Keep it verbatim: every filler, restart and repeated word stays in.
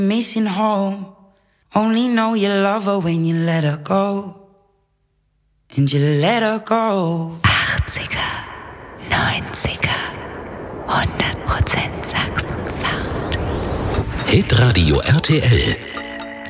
Missing home. Only know you love her when you let her go. And you let her go. achtziger, neunziger, hundert Prozent Sachsen-Sound. Hitradio R T L.